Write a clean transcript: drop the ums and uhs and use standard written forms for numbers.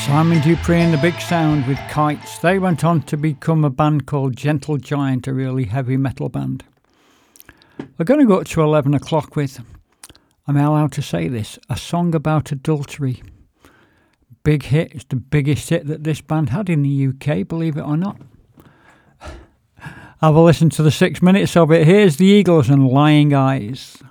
Simon Dupree and the Big Sound with Kites. They went on to become a band called Gentle Giant, a really heavy metal band. We're going to go up to 11 o'clock with, am I allowed to say this, a song about adultery. Big hit. It's the biggest hit that this band had in the UK, believe it or not. Have a listen to the 6 minutes of it. Here's the Eagles and Lying Eyes.